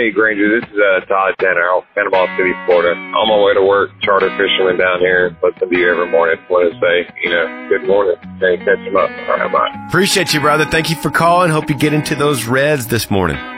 Hey, Granger, this is Todd Tanner out of Panama City, Florida. On my way to work, charter fisherman down here. Listen to you every morning. Want to say, good morning. Hey, catch them up. All right, bye. Appreciate you, brother. Thank you for calling. Hope you get into those reds this morning.